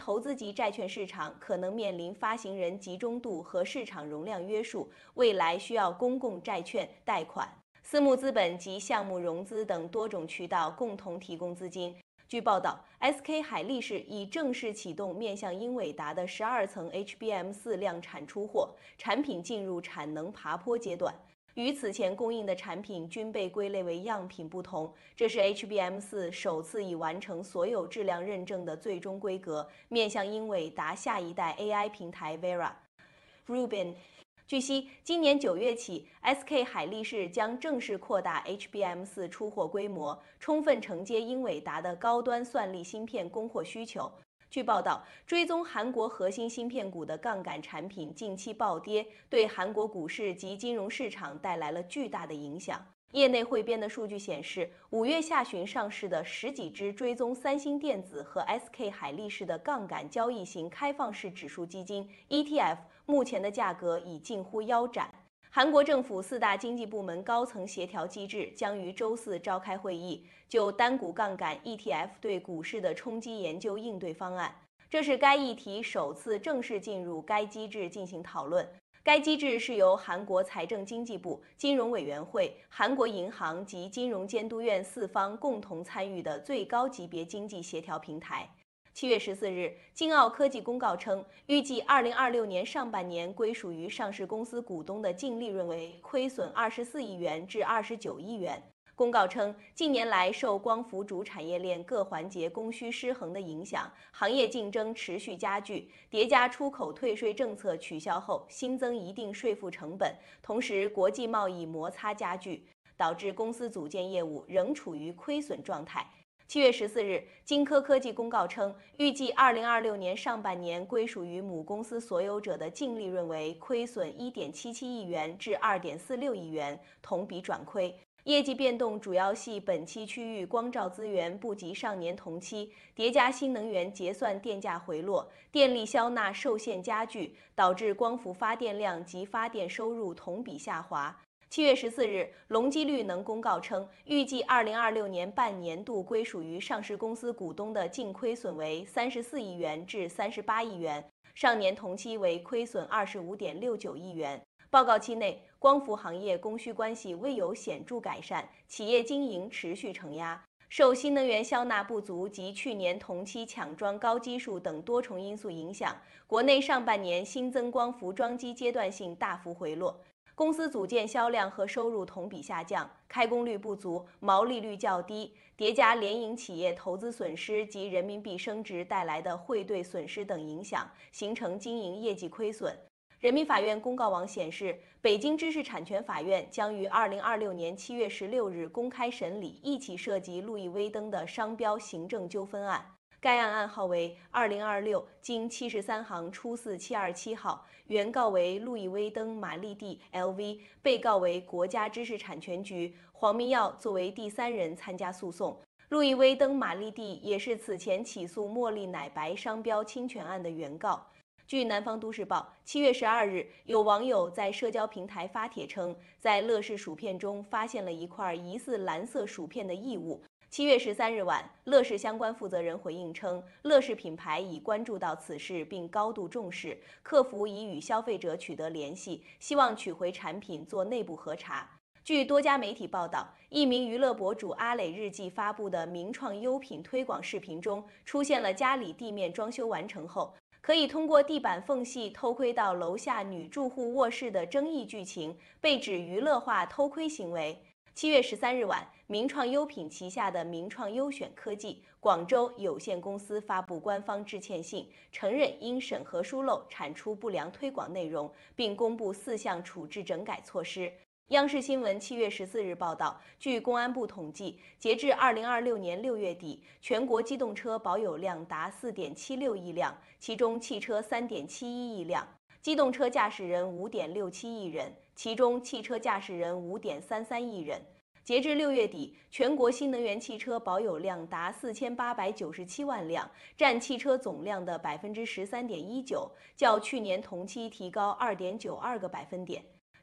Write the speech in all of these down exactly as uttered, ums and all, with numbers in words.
投资级债券市场可能面临发行人集中度和市场容量约束，未来需要公共债券、贷款、私募资本及项目融资等多种渠道共同提供资金。据报道 ，S K 海力士已正式启动面向英伟达的十二层 H B M 四量产出货，产品进入产能爬坡阶段。与此前供应的产品均被归类为样品不同，这是 H B M 四首次已完成所有质量认证的最终规格，面向英伟达下一代 A I 平台 Vera。Rubin。据悉，今年九月起 ，S K 海力士将正式扩大 H B M 四出货规模，充分承接英伟达的高端算力芯片供货需求。据报道，追踪韩国核心芯片股的杠杆产品近期暴跌，对韩国股市及金融市场带来了巨大的影响。业内汇编的数据显示，五月下旬上市的十几只追踪三星电子和 S K 海力士的杠杆交易型开放式指数基金 E T F， 目前的价格已近乎腰斩。韩国政府四大经济部门高层协调机制将于周四召开会议，就单股杠杆 E T F 对股市的冲击研究应对方案。这是该议题首次正式进入该机制进行讨论。该机制是由韩国财政经济部、金融委员会、韩国银行及金融监督院四方共同参与的最高级别经济协调平台。七月十四日，金奥科技公告称，预计二零二六年上半年归属于上市公司股东的净利润为亏损二十四亿元至二十九亿元。公告称，近年来受光伏主产业链各环节供需失衡的影响，行业竞争持续加剧，叠加出口退税政策取消后新增一定税负成本，同时国际贸易摩擦加剧，导致公司组件业务仍处于亏损状态。七月十四日，金科科技公告称，预计二零二六年上半年归属于母公司所有者的净利润为亏损一点七七亿元至二点四六亿元，同比转亏。业绩变动主要系本期区域光照资源不及上年同期，叠加新能源结算电价回落，电力销纳受限加剧，导致光伏发电量及发电收入同比下滑。七月十四日，隆基绿能公告称，预计二零二六年半年度归属于上市公司股东的净亏损为三十四亿元至三十八亿元，上年同期为亏损二十五点六九亿元。报告期内，光伏行业供需关系未有显著改善，企业经营持续承压。受新能源销纳不足及去年同期抢装高基数等多重因素影响，国内上半年新增光伏装机阶段性大幅回落。公司组件销量和收入同比下降，开工率不足，毛利率较低，叠加联营企业投资损失及人民币升值带来的汇兑损失等影响，形成经营业绩亏损。人民法院公告网显示，北京知识产权法院将于二零二六年七月十六日公开审理一起涉及路易威登的商标行政纠纷案。该案案号为二零二六经七十三行初四七二七号，原告为路易威登玛丽蒂 L V， 被告为国家知识产权局，黄明耀作为第三人参加诉讼。路易威登玛丽蒂也是此前起诉茉莉奶白商标侵权案的原告。据南方都市报，七月十二日，有网友在社交平台发帖称，在乐事薯片中发现了一块疑似蓝色薯片的异物。七月十三日晚，乐事相关负责人回应称，乐事品牌已关注到此事并高度重视，客服已与消费者取得联系，希望取回产品做内部核查。据多家媒体报道，一名娱乐博主阿磊日记发布的名创优品推广视频中，出现了家里地面装修完成后，可以通过地板缝隙偷窥到楼下女住户卧室的争议剧情，被指娱乐化偷窥行为。七月十三日晚，名创优品旗下的名创优选科技广州有限公司发布官方致歉信，承认因审核疏漏产出不良推广内容，并公布四项处置整改措施。央视新闻七月十四日报道，据公安部统计，截至二零二六年六月底，全国机动车保有量达四点七六亿辆，其中汽车三点七一亿辆，机动车驾驶人五点六七亿人，其中汽车驾驶人五点三三亿人。截至六月底，全国新能源汽车保有量达四千八百九十七万辆，占汽车总量的百分之十三点一九，较去年同期提高二点九二个百分点。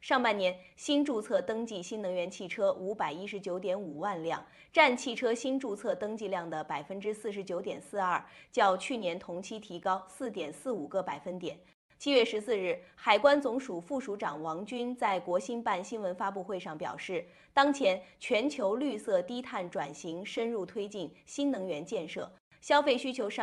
上半年新注册登记新能源汽车五百一十九点五万辆，占汽车新注册登记量的百分之四十九点四二，较去年同期提高四点四五个百分点。七月十四日，海关总署副署长王军在国新办新闻发布会上表示，当前全球绿色低碳转型深入推进新能源建设，消费需求上。